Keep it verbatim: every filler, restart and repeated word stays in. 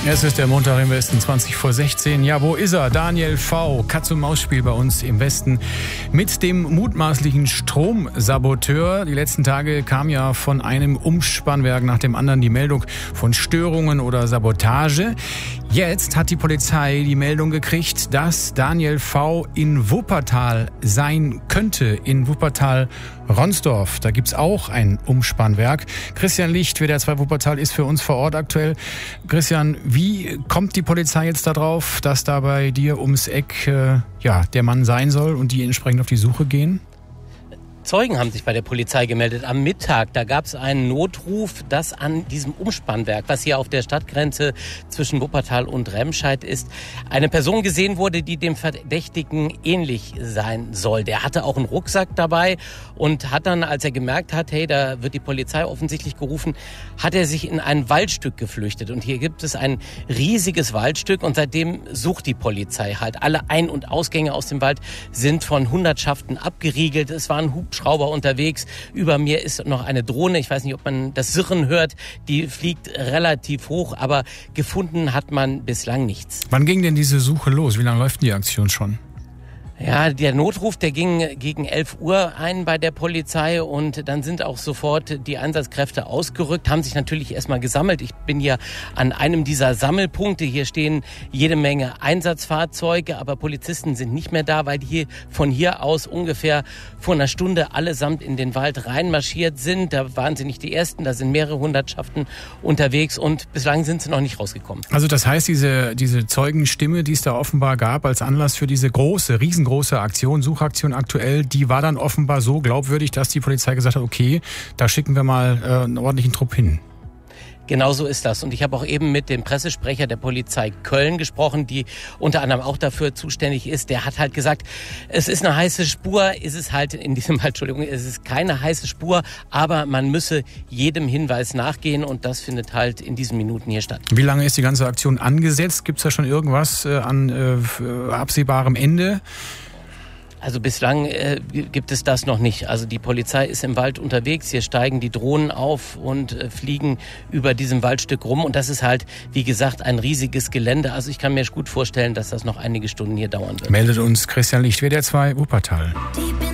Es ist der Montag im Westen, zwanzig vor sechzehn. Ja, wo ist er? Daniel V. Katz-und-Maus-Spiel bei uns im Westen mit dem mutmaßlichen Stromsaboteur. Die letzten Tage kam ja von einem Umspannwerk nach dem anderen die Meldung von Störungen oder Sabotage. Jetzt hat die Polizei die Meldung gekriegt, dass Daniel V. in Wuppertal sein könnte. In Wuppertal-Ronsdorf. Da gibt's auch ein Umspannwerk. Christian Licht, W D R zwei Wuppertal, ist für uns vor Ort aktuell. Christian, wie kommt die Polizei jetzt darauf, dass da bei dir ums Eck äh, ja, der Mann sein soll und die entsprechend auf die Suche gehen? Zeugen haben sich bei der Polizei gemeldet am Mittag. Da gab es einen Notruf, dass an diesem Umspannwerk, was hier auf der Stadtgrenze zwischen Wuppertal und Remscheid ist, eine Person gesehen wurde, die dem Verdächtigen ähnlich sein soll. Der hatte auch einen Rucksack dabei und hat dann, als er gemerkt hat, hey, da wird die Polizei offensichtlich gerufen, hat er sich in ein Waldstück geflüchtet. Und hier gibt es ein riesiges Waldstück und seitdem sucht die Polizei halt. Alle Ein- und Ausgänge aus dem Wald sind von Hundertschaften abgeriegelt. Es waren Hubschrauber Schrauber unterwegs. Über mir ist noch eine Drohne. Ich weiß nicht, ob man das Sirren hört. Die fliegt relativ hoch, aber gefunden hat man bislang nichts. Wann ging denn diese Suche los? Wie lange läuft die Aktion schon? Ja, der Notruf, der ging gegen elf Uhr ein bei der Polizei und dann sind auch sofort die Einsatzkräfte ausgerückt, haben sich natürlich erstmal gesammelt. Ich bin hier an einem dieser Sammelpunkte. Hier stehen jede Menge Einsatzfahrzeuge, aber Polizisten sind nicht mehr da, weil die hier von hier aus ungefähr vor einer Stunde allesamt in den Wald reinmarschiert sind. Da waren sie nicht die Ersten, da sind mehrere Hundertschaften unterwegs und bislang sind sie noch nicht rausgekommen. Also das heißt, diese, diese Zeugenstimme, die es da offenbar gab als Anlass für diese große, riesengroße große Aktion, Suchaktion aktuell, die war dann offenbar so glaubwürdig, dass die Polizei gesagt hat, okay, da schicken wir mal äh, einen ordentlichen Trupp hin. Genau so ist das. Und ich habe auch eben mit dem Pressesprecher der Polizei Köln gesprochen, die unter anderem auch dafür zuständig ist. Der hat halt gesagt, es ist eine heiße Spur, ist es halt in diesem Fall, Entschuldigung, es ist keine heiße Spur, aber man müsse jedem Hinweis nachgehen und das findet halt in diesen Minuten hier statt. Wie lange ist die ganze Aktion angesetzt? Gibt es da schon irgendwas äh, an äh, absehbarem Ende? Also bislang äh, gibt es das noch nicht. Also die Polizei ist im Wald unterwegs, hier steigen die Drohnen auf und äh, fliegen über diesem Waldstück rum. Und das ist halt, wie gesagt, ein riesiges Gelände. Also ich kann mir gut vorstellen, dass das noch einige Stunden hier dauern wird. Meldet uns Christian Licht, W D R zwei Wuppertal.